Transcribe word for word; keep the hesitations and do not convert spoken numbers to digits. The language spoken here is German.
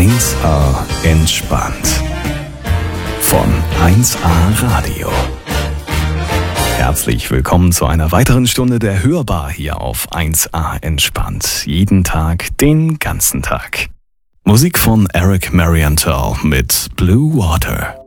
eins a entspannt. Von eins a Radio. Herzlich willkommen zu einer weiteren Stunde der Hörbar hier auf eins a entspannt. Jeden Tag, den ganzen Tag. Musik von Eric Marienthal mit Blue Water.